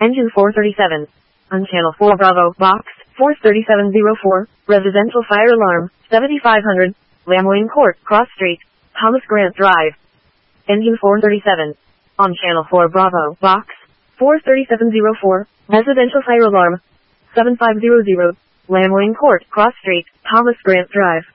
Engine 437. On Channel 4 Bravo, Box 43704, Residential Fire Alarm, 7500, Lamwayne Court, Cross Street, Thomas Grant Drive. Engine 437. On Channel 4 Bravo, Box 43704, Residential Fire Alarm, 7500, Lamwayne Court, Cross Street, Thomas Grant Drive.